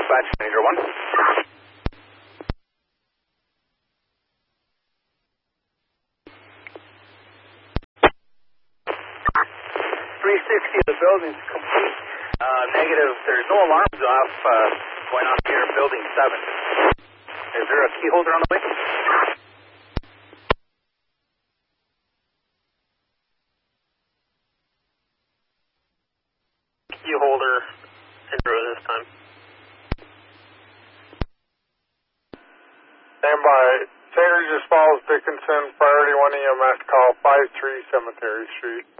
dispatch, Ranger 1. 360 of the building's complete. Negative, there's no alarms off going off here in building 7. Is there a key holder on the way? Key holder in this time. Stand by. St. Regis Falls, Dickinson, priority 1 EMS call 53 Cemetery Street.